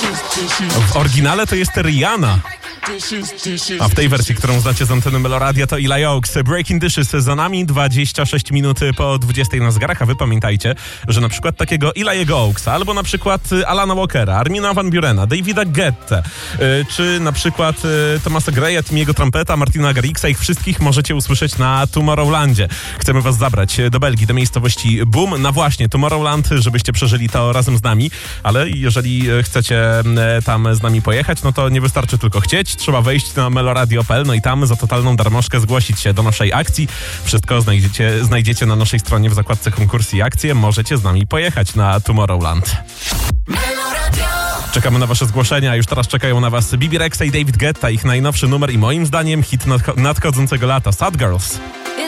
W oryginale to jest Rihanna. A w tej wersji, którą znacie z anteny Meloradia, to Eli Oaks. Breaking Dishes za nami, 26 minut po 20 na zegarach, a wy pamiętajcie, że na przykład takiego Eliego Oaksa, albo na przykład Alana Walkera, Armina Van Burena, Davida Guetta, czy na przykład Thomasa Greya, Timiego Trumpeta, Martina Garrixa, ich wszystkich możecie usłyszeć na Tomorrowlandzie. Chcemy was zabrać do Belgii, do miejscowości Boom, na właśnie Tomorrowland, żebyście przeżyli to razem z nami, ale jeżeli chcecie tam z nami pojechać, no to nie wystarczy tylko chcieć, trzeba wejść na meloradio.pl, no i tam za totalną darmożkę zgłosić się do naszej akcji. Wszystko znajdziecie na naszej stronie w zakładce konkursy i akcje. Możecie z nami pojechać na Tomorrowland. Czekamy na wasze zgłoszenia. Już teraz czekają na was Bibi Rexa i David Guetta, ich najnowszy numer i moim zdaniem hit nadchodzącego lata, Sad Girls.